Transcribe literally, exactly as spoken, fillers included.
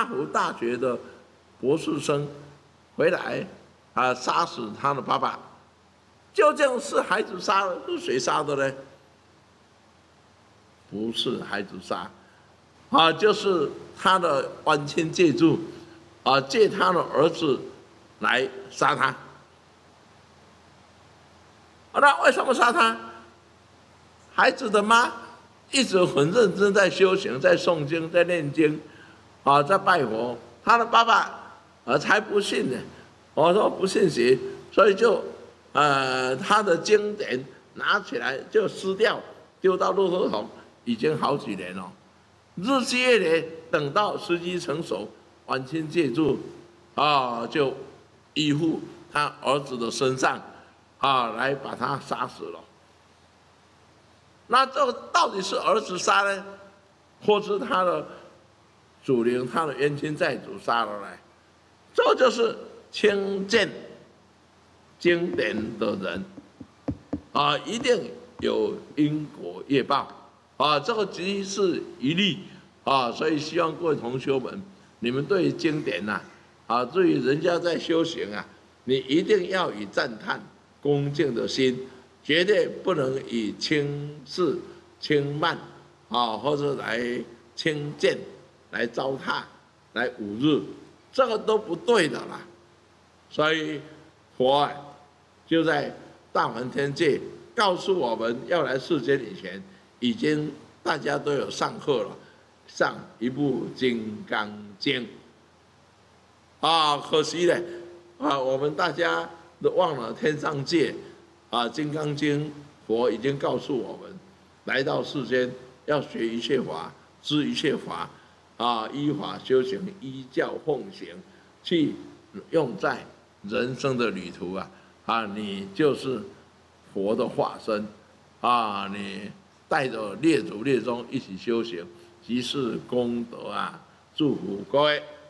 哈佛大学的博士生回来啊，杀死他的爸爸，究竟是孩子杀的，是谁杀的呢？不是孩子杀，啊，就是他的冤亲借助，啊，借他的儿子来杀他。啊，那为什么杀他？孩子的妈一直很认真在修行，在诵经，在念经，啊，在拜佛。他的爸爸呃才不信呢，我说不信邪，所以就呃他的经典拿起来就撕掉，丢到垃圾桶，已经好几年了。日积月累，等到时机成熟，冤亲借助，啊，就依附他儿子的身上，啊，来把他杀死了。那这个到底是儿子杀呢，或是他的祖灵、他的冤亲债主杀了呢？这就是亲见经典的人，啊，一定有因果业报，啊，这个即是一律，啊，所以希望各位同学们，你们对经典呐、啊，啊，对于人家在修行啊，你一定要以赞叹、恭敬的心，绝对不能以轻视、轻慢，啊，或者来轻贱、来糟蹋、来侮辱，这个都不对的啦。所以佛啊，就在大梵天界告诉我们要来世间以前，已经大家都有上课了，上一部《金刚经》啊，可惜呢，啊，我们大家都忘了天上界啊，《金刚经》佛已经告诉我们，来到世间要学一切法，知一切法，啊，依法修行，依教奉行，去用在人生的旅途啊，啊，你就是佛的化身，啊，你带着列祖列宗一起修行，即是功德啊！祝福各位。